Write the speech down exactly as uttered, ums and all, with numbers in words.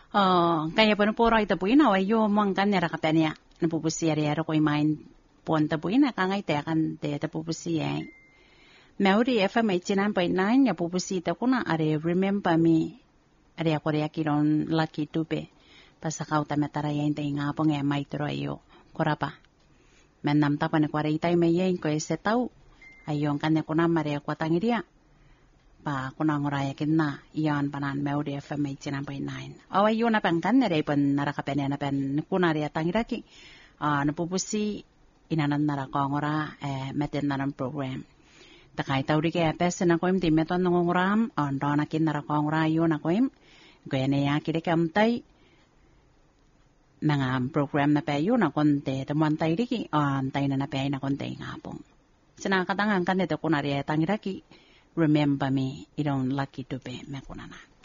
Oh, kaya pa po ito po ina, ay yung mga kanera kapanya, napupusiyari ko yung mind punta po ina, kangay tekan te tapupusiyay. Mauri F M eighty-nine point nine, napupusita ko na, are remember me, are ako rin akiron lucky tupe, pasakaw tamatarayan tayo nga po nga may ayo, kurapa. Manamta pa na kwaritay may yain ko ese tau, ayong kanya ko na maria kwa tangiria. Pa kunang urayakin na iyan panan Mauri F M eighty-nine point nine. Away yun na pang kan nere pon narakapen na pen kunari atangiraki. Ah napupusi inanan narakong ora eh meten na ng program. Takay tawri kaya pesa na koim di meton ng uram on do nakin narakong ora yun na koim. Kaya na yakiri kamtay mga program na payo na konte tamuan tayo riki on tayo na napay na konte ngapong. Sinakatangan kan nito kunari atangiraki. Remember me, you don't lucky to be mekunana.